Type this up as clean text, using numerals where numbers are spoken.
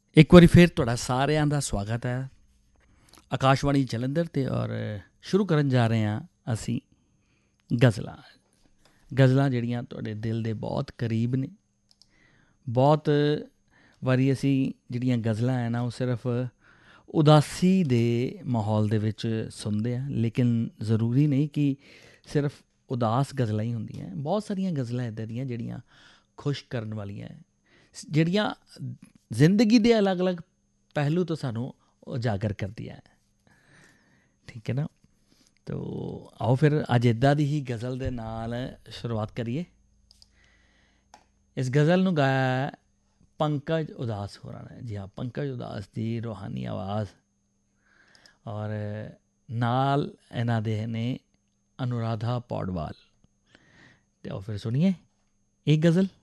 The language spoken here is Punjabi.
ਇੱਕ ਵਾਰੀ ਫਿਰ ਤੁਹਾਡਾ ਸਾਰਿਆਂ ਦਾ ਸਵਾਗਤ ਹੈ ਆਕਾਸ਼ਵਾਣੀ ਜਲੰਧਰ 'ਤੇ। ਔਰ ਸ਼ੁਰੂ ਕਰਨ ਜਾ ਰਹੇ ਹਾਂ ਅਸੀਂ ਗਜ਼ਲਾਂ ਜਿਹੜੀਆਂ ਤੁਹਾਡੇ ਦਿਲ ਦੇ ਬਹੁਤ ਕਰੀਬ ਨੇ। ਬਹੁਤ ਵਾਰੀ ਅਸੀਂ ਜਿਹੜੀਆਂ ਗਜ਼ਲਾਂ ਹੈ ਨਾ ਉਹ ਸਿਰਫ ਉਦਾਸੀ ਦੇ ਮਾਹੌਲ ਦੇ ਵਿੱਚ ਸੁਣਦੇ ਹਾਂ, ਲੇਕਿਨ ਜ਼ਰੂਰੀ ਨਹੀਂ ਕਿ ਸਿਰਫ ਉਦਾਸ ਗਜ਼ਲਾਂ ਹੀ ਹੁੰਦੀਆਂ। ਬਹੁਤ ਸਾਰੀਆਂ ਗਜ਼ਲਾਂ ਇੱਦਾਂ ਦੀਆਂ ਜਿਹੜੀਆਂ ਖੁਸ਼ ਕਰਨ ਵਾਲੀਆਂ ਹੈ, ਜਿਹੜੀਆਂ ਜ਼ਿੰਦਗੀ ਦੇ ਅਲੱਗ-ਅਲੱਗ ਪਹਿਲੂ ਤੋਂ ਸਾਨੂੰ ਉਜਾਗਰ ਕਰਦੀ ਹੈ। ਠੀਕ ਹੈ ਨਾ। ਤੋ ਆਓ ਫਿਰ ਅੱਜ ਇੱਦਾਂ ਦੀ ਹੀ ਗਜ਼ਲ ਦੇ ਨਾਲ ਸ਼ੁਰੂਆਤ ਕਰੀਏ। ਇਸ ਗਜ਼ਲ ਨੂੰ ਗਾਇਆ ਪੰਕਜ ਉਦਾਸ ਹੋਰਾਂ ਨੇ। ਜੀ ਹਾਂ, ਪੰਕਜ ਉਦਾਸ ਦੀ ਰੂਹਾਨੀ ਆਵਾਜ਼, ਔਰ ਨਾਲ ਇਹਨਾਂ ਦੇ ਨੇ ਅਨੁਰਾਧਾ ਪੌਡਵਾਲ। ਤੇ ਆਓ ਫਿਰ ਸੁਣੀਏ ਇਹ ਗਜ਼ਲ।